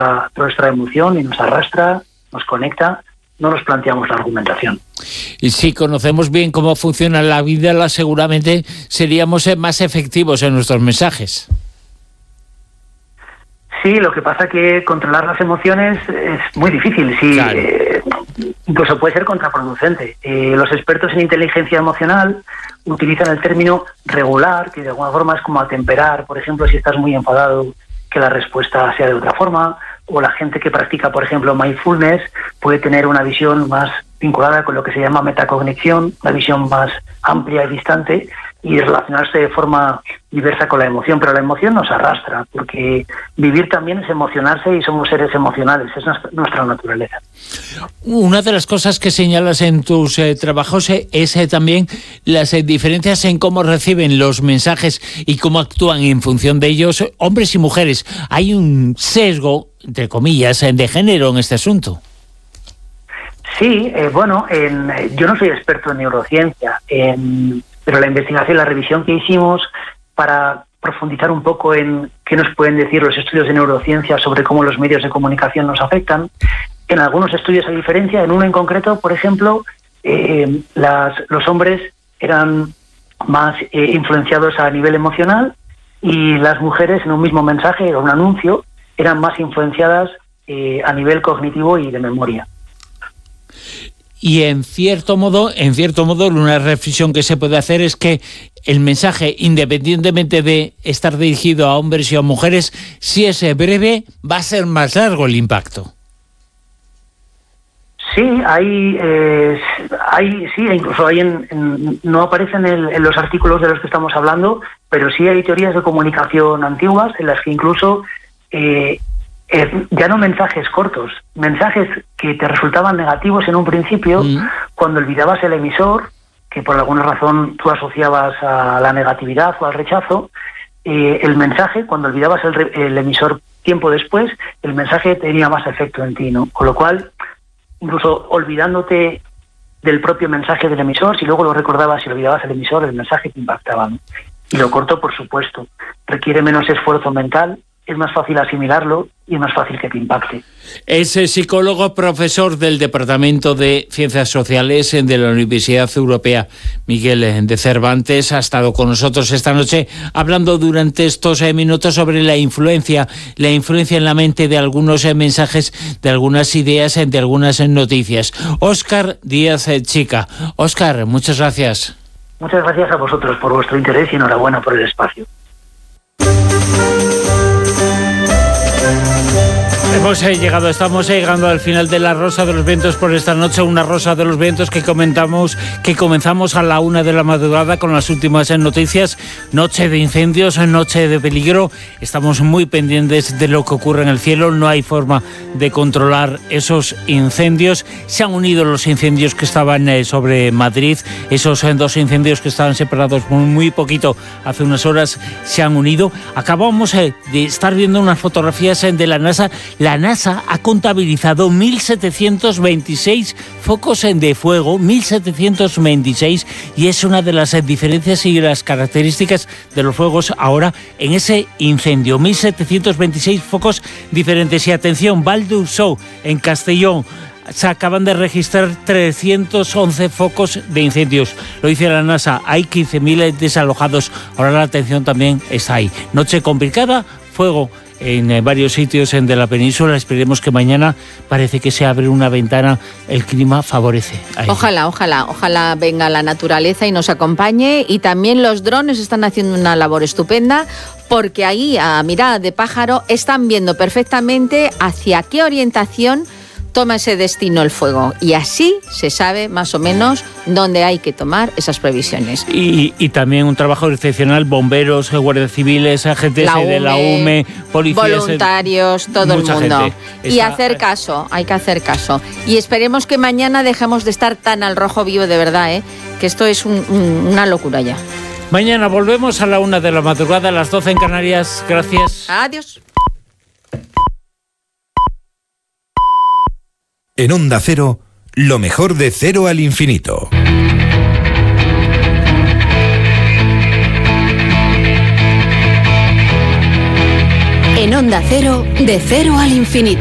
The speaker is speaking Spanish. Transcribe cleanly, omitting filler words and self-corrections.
nuestra emoción y nos arrastra, nos conecta, no nos planteamos la argumentación. Y si conocemos bien cómo funciona la vida, seguramente seríamos más efectivos en nuestros mensajes. Sí, lo que pasa que controlar las emociones es muy difícil, sí, claro. Incluso puede ser contraproducente. Los expertos en inteligencia emocional utilizan el término regular, que de alguna forma es como atemperar, por ejemplo, si estás muy enfadado, que la respuesta sea de otra forma, o la gente que practica, por ejemplo, mindfulness, puede tener una visión más vinculada con lo que se llama metacognición, una visión más amplia y distante, y relacionarse de forma diversa con la emoción, pero la emoción nos arrastra, porque vivir también es emocionarse y somos seres emocionales, es nuestra naturaleza. Una de las cosas que señalas en tus trabajos es también las diferencias en cómo reciben los mensajes y cómo actúan en función de ellos hombres y mujeres. Hay un sesgo, entre comillas, de género en este asunto. Sí, yo no soy experto en neurociencia, pero la investigación, la revisión que hicimos para profundizar un poco en qué nos pueden decir los estudios de neurociencia sobre cómo los medios de comunicación nos afectan, en algunos estudios hay diferencia, en uno en concreto, por ejemplo, los hombres eran más influenciados a nivel emocional y las mujeres en un mismo mensaje o un anuncio eran más influenciadas a nivel cognitivo y de memoria. Y en cierto modo, una reflexión que se puede hacer es que el mensaje, independientemente de estar dirigido a hombres y a mujeres, si es breve, va a ser más largo el impacto. Sí, incluso no aparecen en los artículos de los que estamos hablando, pero sí hay teorías de comunicación antiguas en las que incluso ya no mensajes cortos, mensajes que te resultaban negativos en un principio, cuando olvidabas el emisor, que por alguna razón tú asociabas a la negatividad o al rechazo, el mensaje, cuando olvidabas el emisor tiempo después, el mensaje tenía más efecto en ti, ¿no? Con lo cual, incluso olvidándote del propio mensaje del emisor, si luego lo recordabas y olvidabas el emisor, el mensaje te impactaba, ¿no? Y lo corto, por supuesto, requiere menos esfuerzo mental, es más fácil asimilarlo y es más fácil que te impacte. Es psicólogo, profesor del Departamento de Ciencias Sociales de la Universidad Europea, Miguel de Cervantes, ha estado con nosotros esta noche hablando durante estos minutos sobre la influencia en la mente de algunos mensajes, de algunas ideas, de algunas noticias. Óscar Díaz Chica. Óscar, muchas gracias. Muchas gracias a vosotros por vuestro interés y enhorabuena por el espacio. Estamos llegando al final de La Rosa de los Vientos por esta noche, una Rosa de los Vientos que comenzamos a la 1 de la madrugada con las últimas noticias, noche de incendios, noche de peligro, estamos muy pendientes de lo que ocurre en el cielo, no hay forma de controlar esos incendios, se han unido los incendios que estaban sobre Madrid, esos dos incendios que estaban separados muy poquito, hace unas horas se han unido, acabamos de estar viendo unas fotografías de la NASA. La NASA ha contabilizado 1.726 focos de fuego, 1.726, y es una de las diferencias y las características de los fuegos ahora en ese incendio. 1.726 focos diferentes. Y atención, Val d'Ursó, en Castellón, se acaban de registrar 311 focos de incendios. Lo dice la NASA, hay 15.000 desalojados. Ahora la atención también está ahí. Noche complicada, fuego en varios sitios de la península. Esperemos que mañana parece que se abre una ventana, el clima favorece. Ojalá venga la naturaleza y nos acompañe, y también los drones están haciendo una labor estupenda, porque ahí a mirada de pájaro están viendo perfectamente hacia qué orientación toma ese destino el fuego, y así se sabe más o menos dónde hay que tomar esas previsiones. Y también un trabajo excepcional, bomberos, guardias civiles, agentes de la UME, policías, voluntarios, todo el mundo. Y hacer caso, hay que hacer caso. Y esperemos que mañana dejemos de estar tan al rojo vivo, de verdad, que esto es una locura ya. Mañana volvemos a la 1 de la madrugada, a las 12 en Canarias. Gracias. Adiós. En Onda Cero, lo mejor de Cero al Infinito. En En Onda Cero, de cero al infinito.